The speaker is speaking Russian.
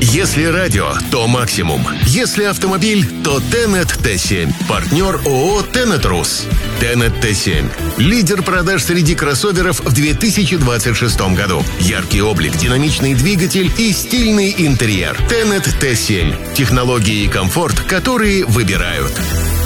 Если радио, то максимум. Если автомобиль, то Tennet T7. Партнер ООО Tennet Rus. Tennet T7. Лидер продаж среди кроссоверов в 2026 году. Яркий облик, динамичный двигатель и стильный интерьер. Tennet T7. Технологии и комфорт, которые выбирают.